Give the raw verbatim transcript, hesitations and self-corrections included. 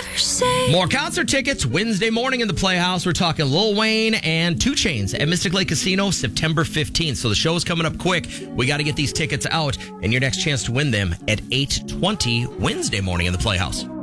never say. More concert tickets Wednesday morning in the Playhouse. We're talking Lil Wayne and two Chainz at Mystic Lake Casino September fifteenth. So the show is coming up quick. We got to get these tickets out, and your next chance to win them at eight twenty Wednesday morning in the Playhouse.